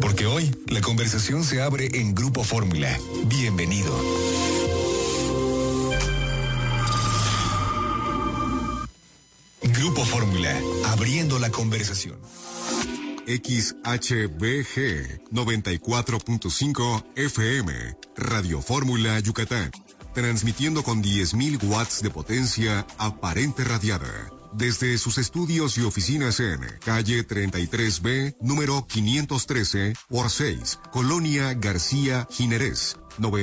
Porque hoy la conversación se abre en Grupo Fórmula. Bienvenido. Grupo Fórmula, abriendo la conversación. XHBG 94.5 FM, Radio Fórmula Yucatán, transmitiendo con 10.000 watts de potencia aparente radiada, desde sus estudios y oficinas en calle 33B, número 513 por 6, Colonia García Jiménez,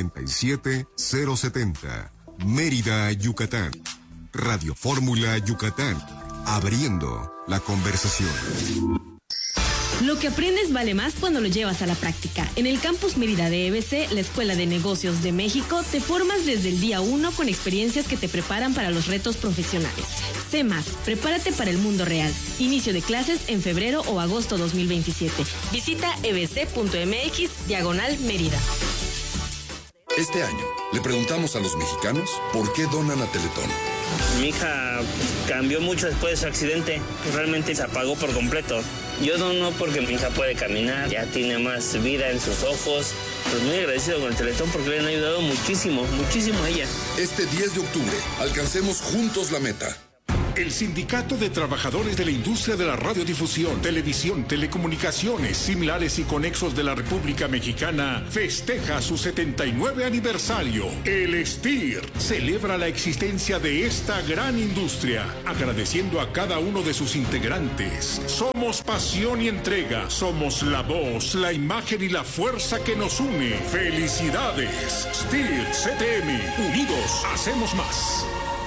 97070, Mérida, Yucatán. Radio Fórmula Yucatán, abriendo la conversación. Lo que aprendes vale más cuando lo llevas a la práctica. En el Campus Mérida de EBC, la Escuela de Negocios de México, te formas desde el día 1 con experiencias que te preparan para los retos profesionales. Sé más, prepárate para el mundo real. Inicio de clases en febrero o agosto 2027. Visita ebc.mx/Mérida. Este año, le preguntamos a los mexicanos por qué donan a Teletón. Mi hija cambió mucho después de su accidente. Realmente se apagó por completo. Yo dono porque mi hija puede caminar, ya tiene más vida en sus ojos. Pues muy agradecido con el Teletón porque le han ayudado muchísimo, muchísimo a ella. Este 10 de octubre, alcancemos juntos la meta. El Sindicato de Trabajadores de la Industria de la Radiodifusión, Televisión, Telecomunicaciones, Similares y Conexos de la República Mexicana festeja su 79 aniversario. El STIR celebra la existencia de esta gran industria, agradeciendo a cada uno de sus integrantes. Somos pasión y entrega, somos la voz, la imagen y la fuerza que nos une. ¡Felicidades! STIR CTM, unidos hacemos más.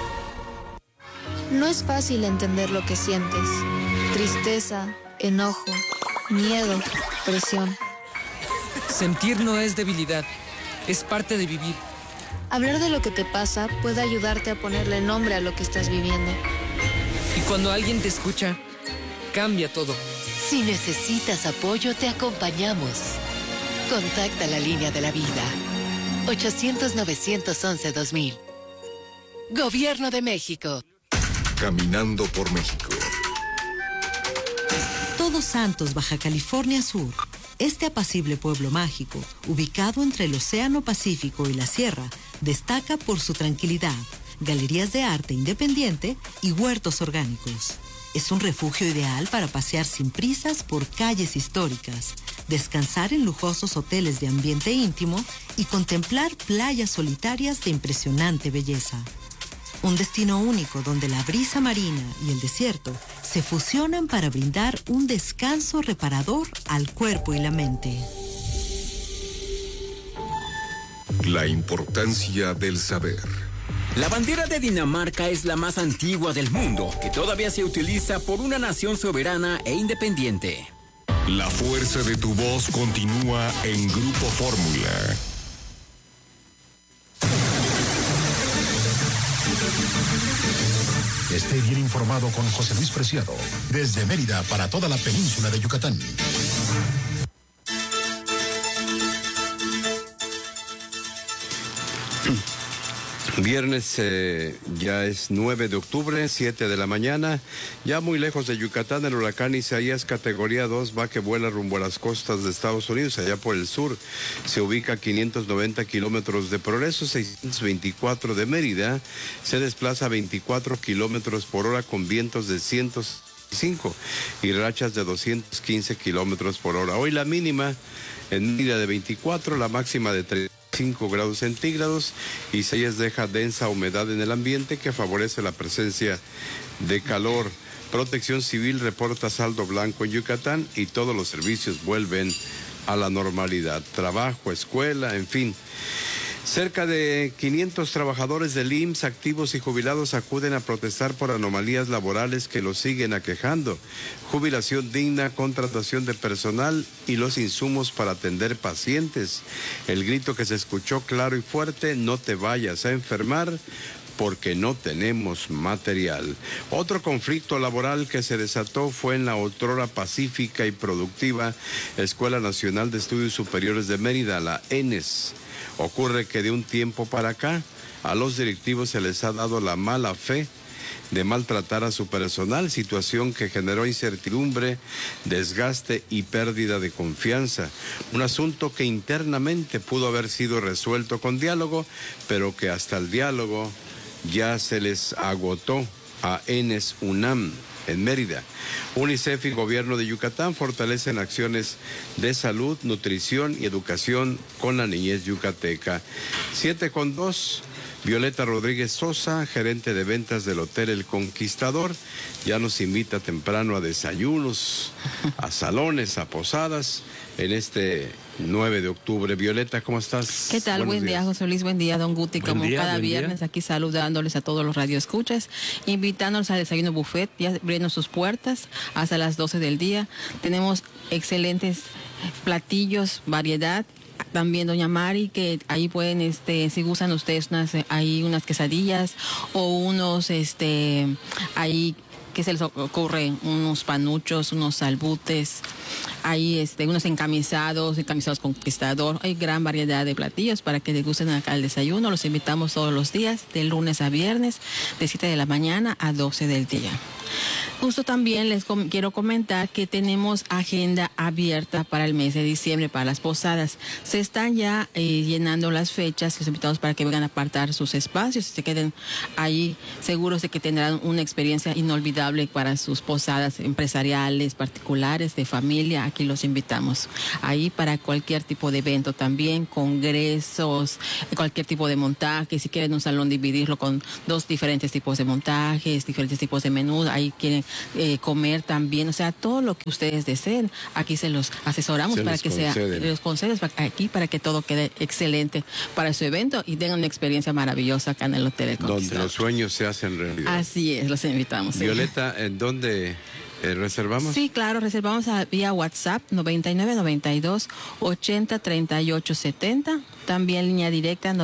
No es fácil entender lo que sientes. Tristeza, enojo, miedo, presión. Sentir no es debilidad, es parte de vivir. Hablar de lo que te pasa puede ayudarte a ponerle nombre a lo que estás viviendo. Y cuando alguien te escucha, cambia todo. Si necesitas apoyo, te acompañamos. Contacta la línea de la vida. 800-911-2000. Gobierno de México. Caminando por México. Todos Santos, Baja California Sur. Este apacible pueblo mágico, ubicado entre el Océano Pacífico y la Sierra, destaca por su tranquilidad, galerías de arte independiente y huertos orgánicos. Es un refugio ideal para pasear sin prisas por calles históricas, descansar en lujosos hoteles de ambiente íntimo y contemplar playas solitarias de impresionante belleza. Un destino único donde la brisa marina y el desierto se fusionan para brindar un descanso reparador al cuerpo y la mente. La importancia del saber. La bandera de Dinamarca es la más antigua del mundo, que todavía se utiliza por una nación soberana e independiente. La fuerza de tu voz continúa en Grupo Fórmula. Esté bien informado con José Luis Preciado, desde Mérida para toda la península de Yucatán. Viernes ya es 9 de octubre, 7 de la mañana. Ya muy lejos de Yucatán, el huracán Isaías categoría 2 va que vuela rumbo a las costas de Estados Unidos, allá por el sur. Se ubica a 590 kilómetros de Progreso, 624 de Mérida. Se desplaza a 24 kilómetros por hora con vientos de 105 y rachas de 215 kilómetros por hora. Hoy la mínima en Mérida de 24, la máxima de 35 grados centígrados. Isaías deja densa humedad en el ambiente que favorece la presencia de calor. Protección Civil reporta saldo blanco en Yucatán y todos los servicios vuelven a la normalidad. Trabajo, escuela, en fin. Cerca de 500 trabajadores del IMSS, activos y jubilados, acuden a protestar por anomalías laborales que los siguen aquejando. Jubilación digna, contratación de personal y los insumos para atender pacientes. El grito que se escuchó claro y fuerte: no te vayas a enfermar porque no tenemos material. Otro conflicto laboral que se desató fue en la otrora pacífica y productiva Escuela Nacional de Estudios Superiores de Mérida, la ENES. Ocurre que de un tiempo para acá a los directivos se les ha dado la mala fe de maltratar a su personal, situación que generó incertidumbre, desgaste y pérdida de confianza. Un asunto que internamente pudo haber sido resuelto con diálogo, pero que hasta el diálogo ya se les agotó a ENES UNAM en Mérida. UNICEF y el gobierno de Yucatán fortalecen acciones de salud, nutrición y educación con la niñez yucateca. 7:02. Violeta Rodríguez Sosa, gerente de ventas del Hotel El Conquistador, ya nos invita temprano a desayunos, a salones, a posadas en este 9 de octubre. Violeta, ¿cómo estás? ¿Qué tal? Buen día, José Luis. Buen día, don Guti. Como cada viernes, aquí saludándoles a todos los radioescuchas, invitándolos al desayuno buffet, ya abriendo sus puertas hasta las 12 del día. Tenemos excelentes platillos, variedad. También doña Mari, que ahí pueden, si gustan ustedes, unas quesadillas o unos, ahí que se les ocurre, unos panuchos, unos albutes, hay unos encamisados conquistador, hay gran variedad de platillos para que degusten acá al desayuno. Los invitamos todos los días, de lunes a viernes, de 7 de la mañana a 12 del día. Justo también les quiero comentar que tenemos agenda abierta para el mes de diciembre, para las posadas. Se están ya llenando las fechas, los invitamos para que vengan a apartar sus espacios y se queden ahí seguros de que tendrán una experiencia inolvidable para sus posadas empresariales, particulares, de familia. Aquí los invitamos. Ahí para cualquier tipo de evento también, congresos, cualquier tipo de montaje. Si quieren un salón, dividirlo con 2 diferentes tipos de montajes, diferentes tipos de menús. Ahí quieren comer también, o sea, todo lo que ustedes deseen, aquí se los asesoramos para que sea, los conceden aquí para que todo quede excelente para su evento y tengan una experiencia maravillosa acá en el Hotel El Conquistador. Donde los sueños se hacen realidad. Así es, los invitamos. Violeta, ¿en dónde reservamos? Sí, claro, reservamos vía WhatsApp 9992 80 38 70. También línea directa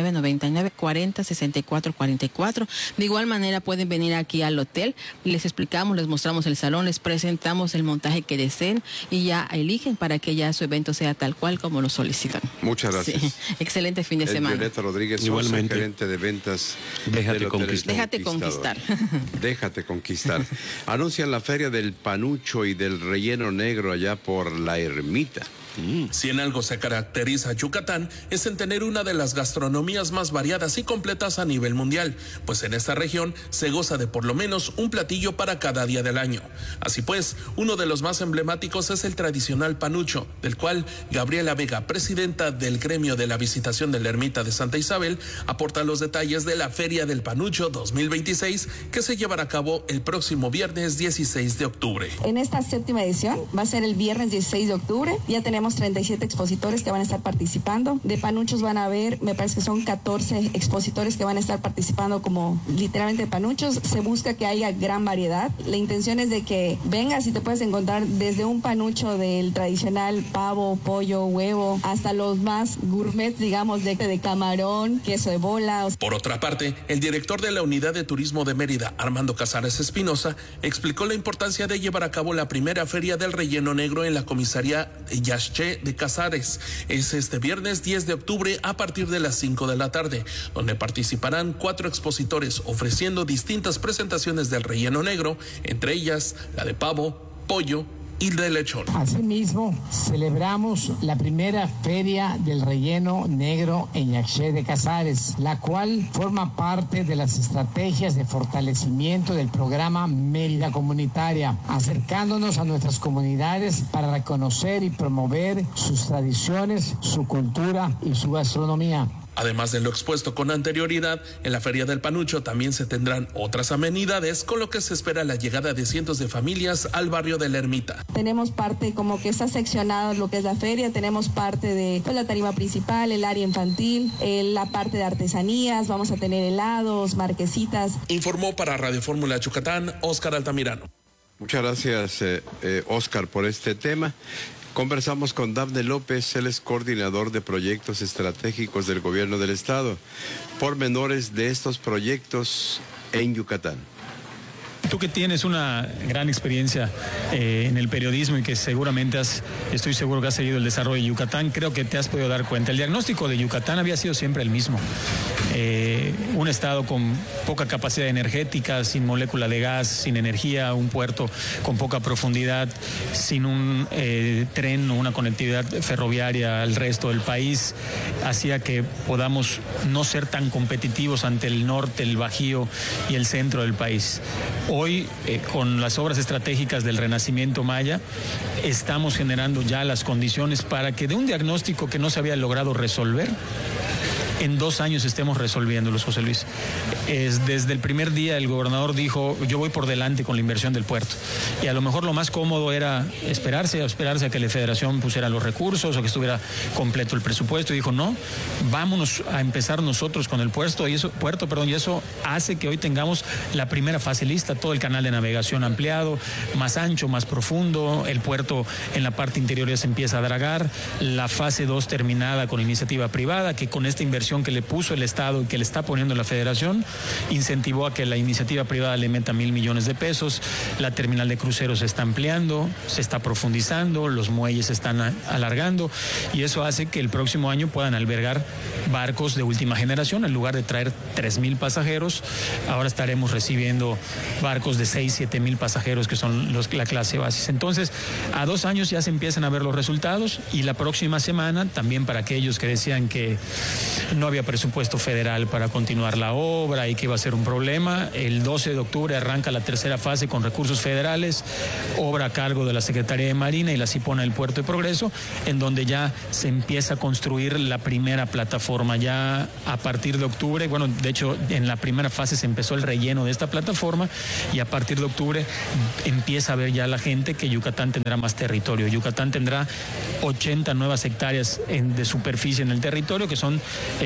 9999 40 64 44. De igual manera pueden venir aquí al hotel y les explicamos, les mostramos el salón, les presentamos el montaje que deseen y ya eligen para que ya su evento sea tal cual como lo solicitan. Muchas gracias. Sí. Excelente fin de semana. Violeta Rodríguez Sosa, gerente de ventas. Déjate conquistar. Déjate conquistar. Anuncian la feria del panucho y del relleno negro allá por La Ermita. Si en algo se caracteriza a Yucatán es en tener una de las gastronomías más variadas y completas a nivel mundial, pues en esta región se goza de por lo menos un platillo para cada día del año. Así pues, uno de los más emblemáticos es el tradicional panucho, del cual Gabriela Vega, presidenta del gremio de la visitación de la Ermita de Santa Isabel, aporta los detalles de la Feria del Panucho 2026 que se llevará a cabo el próximo viernes 16 de octubre. En esta 7ª edición va a ser el viernes 16 de octubre, ya tenemos 37 expositores que van a estar participando. De panuchos van a haber, me parece que son 14 expositores que van a estar participando como literalmente panuchos. Se busca que haya gran variedad. La intención es de que vengas y te puedes encontrar desde un panucho del tradicional pavo, pollo, huevo, hasta los más gourmet, digamos, de camarón, queso de bola. Por otra parte, el director de la Unidad de Turismo de Mérida, Armando Casares Espinosa, explicó la importancia de llevar a cabo la primera feria del relleno negro en la comisaría Yaxché de Casares. Es este viernes 10 de octubre a partir de las 5 de la tarde, donde participarán 4 expositores ofreciendo distintas presentaciones del relleno negro, entre ellas la de pavo, pollo y de lechón. Asimismo, celebramos la primera feria del relleno negro en Yaxché de Casares, la cual forma parte de las estrategias de fortalecimiento del programa Mérida Comunitaria, acercándonos a nuestras comunidades para reconocer y promover sus tradiciones, su cultura y su gastronomía. Además de lo expuesto con anterioridad, en la Feria del Panucho también se tendrán otras amenidades, con lo que se espera la llegada de cientos de familias al barrio de la Ermita. Tenemos parte como que está seccionado lo que es la feria, tenemos parte de la tarima principal, el área infantil, la parte de artesanías, vamos a tener helados, marquesitas. Informó para Radio Fórmula Yucatán, Óscar Altamirano. Muchas gracias, Óscar, por este tema. Conversamos con Dafne López, él es coordinador de proyectos estratégicos del gobierno del estado. Pormenores de estos proyectos en Yucatán. Tú que tienes una gran experiencia en el periodismo y que seguramente estoy seguro que has seguido el desarrollo de Yucatán, creo que te has podido dar cuenta. El diagnóstico de Yucatán había sido siempre el mismo. un estado con poca capacidad energética, sin molécula de gas, sin energía, un puerto con poca profundidad, sin un tren o una conectividad ferroviaria al resto del país, hacía que podamos no ser tan competitivos ante el norte, el Bajío y el centro del país. Hoy, con las obras estratégicas del Renacimiento Maya, estamos generando ya las condiciones para que de un diagnóstico que no se había logrado resolver, en 2 años estemos resolviéndolos, José Luis. Desde el primer día el gobernador dijo, yo voy por delante con la inversión del puerto. Y a lo mejor lo más cómodo era esperarse a que la Federación pusiera los recursos o que estuviera completo el presupuesto. Y dijo, no, vámonos a empezar nosotros con el puerto y eso hace que hoy tengamos la primera fase lista, todo el canal de navegación ampliado, más ancho, más profundo, el puerto en la parte interior ya se empieza a dragar, la fase 2 terminada con iniciativa privada, que con esta inversión que le puso el Estado y que le está poniendo la Federación, incentivó a que la iniciativa privada le meta 1,000 millones de pesos, la terminal de cruceros se está ampliando, se está profundizando, los muelles se están alargando y eso hace que el próximo año puedan albergar barcos de última generación. En lugar de traer 3,000 pasajeros, ahora estaremos recibiendo barcos de 6,000-7,000 pasajeros, que son la clase Basis. Entonces, a 2 años ya se empiezan a ver los resultados y la próxima semana, también para aquellos que decían que no había presupuesto federal para continuar la obra y que iba a ser un problema, el 12 de octubre arranca la tercera fase con recursos federales, obra a cargo de la Secretaría de Marina y la Cipona del Puerto de Progreso, en donde ya se empieza a construir la primera plataforma. Ya a partir de octubre, bueno, de hecho en la primera fase se empezó el relleno de esta plataforma y a partir de octubre empieza a ver ya la gente que Yucatán tendrá más territorio. Yucatán tendrá 80 nuevas hectáreas de superficie en el territorio, que son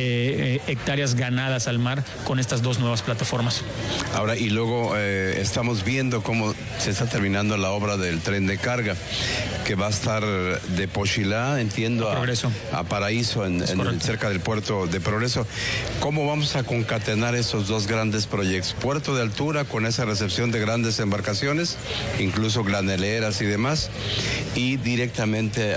hectáreas ganadas al mar con estas 2 nuevas plataformas. Ahora, y luego estamos viendo cómo se está terminando la obra del tren de carga, que va a estar de Pochilá, entiendo, a Paraíso, cerca del puerto de Progreso. ¿Cómo vamos a concatenar esos 2 grandes proyectos? Puerto de altura, con esa recepción de grandes embarcaciones, incluso graneleras y demás, y directamente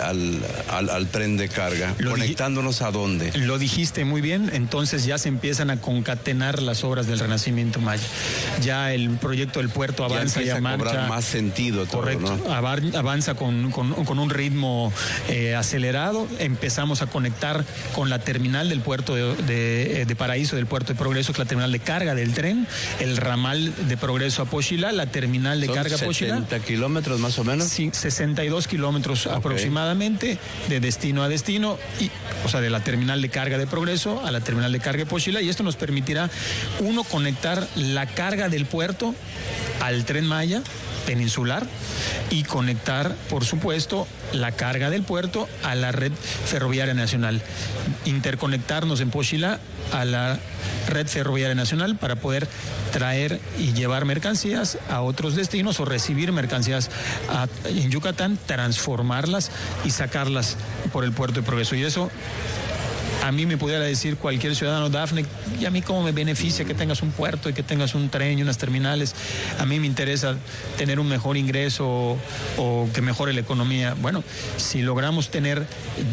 al tren de carga. ¿Conectándonos a dónde? Lo dijiste muy bien, entonces ya se empiezan a concatenar las obras del Renacimiento Maya. Ya el proyecto del puerto avanza y marcha. A cobrar más sentido todo, correcto, ¿no? Avanza con un ritmo acelerado. Empezamos a conectar con la terminal del puerto de Paraíso, del puerto de Progreso, que es la terminal de carga del tren, el ramal de Progreso a Pochilá, la terminal de carga a Pochilá. 70 kilómetros más o menos. Sí, 62 kilómetros aproximadamente, de destino a destino, o sea, de la terminal de carga de Progreso a la terminal de carga de Pochilá, y esto nos permitirá, uno, conectar la carga del puerto al Tren Maya peninsular y conectar, por supuesto, la carga del puerto a la red ferroviaria nacional. Interconectarnos en Pochilá a la red ferroviaria nacional para poder traer y llevar mercancías a otros destinos o recibir mercancías en Yucatán, transformarlas y sacarlas por el puerto de Progreso. Y eso, a mí me pudiera decir cualquier ciudadano, Dafne, ¿y a mí cómo me beneficia que tengas un puerto y que tengas un tren y unas terminales? A mí me interesa tener un mejor ingreso o que mejore la economía. Bueno, si logramos tener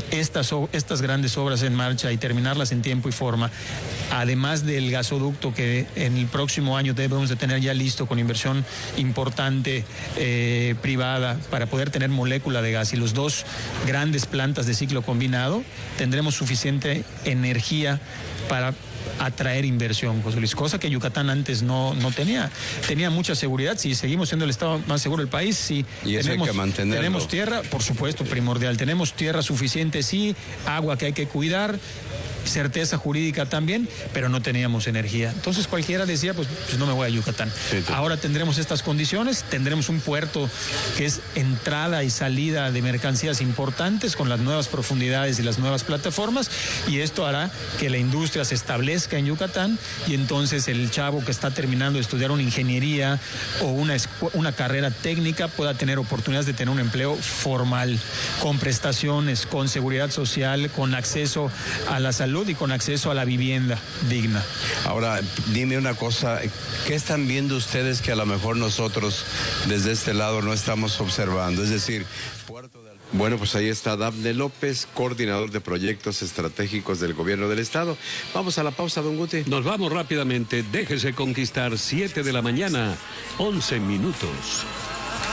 estas grandes obras en marcha y terminarlas en tiempo y forma, además del gasoducto que en el próximo año debemos de tener ya listo con inversión importante privada para poder tener molécula de gas, y los 2 grandes plantas de ciclo combinado, tendremos suficiente energía para atraer inversión, José Luis, cosa que Yucatán antes no tenía. Tenía mucha seguridad, sí, seguimos siendo el estado más seguro del país, sí. Y eso hay que mantenerlo. Tenemos tierra, por supuesto, primordial. Tenemos tierra suficiente, sí, agua que hay que cuidar, certeza jurídica también, pero no teníamos energía. Entonces cualquiera decía, pues no me voy a Yucatán. Sí. Ahora tendremos estas condiciones, tendremos un puerto que es entrada y salida de mercancías importantes con las nuevas profundidades y las nuevas plataformas, y esto hará que la industria se establezca en Yucatán, y entonces el chavo que está terminando de estudiar una ingeniería o una carrera técnica pueda tener oportunidades de tener un empleo formal, con prestaciones, con seguridad social, con acceso a la salud y con acceso a la vivienda digna. Ahora, dime una cosa, ¿qué están viendo ustedes que a lo mejor nosotros desde este lado no estamos observando? Es decir, puerto de altura, Bueno, pues ahí está Dafne López, coordinador de proyectos estratégicos del gobierno del estado. Vamos a la pausa, don Guti. Nos vamos rápidamente. Déjese conquistar, 7 de la mañana, 11 minutos.